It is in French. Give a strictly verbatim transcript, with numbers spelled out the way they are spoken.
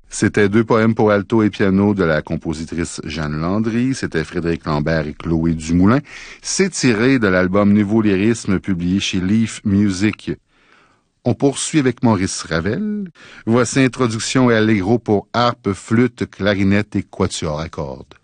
C'était deux poèmes pour alto et piano de la compositrice Jeanne Landry. C'était Frédéric Lambert et Chloé Dumoulin. C'est tiré de l'album Nouveau Lyrisme publié chez Leaf Music. On poursuit avec Maurice Ravel. Voici introduction et allegro pour harpe, flûte, clarinette et quatuor à cordes.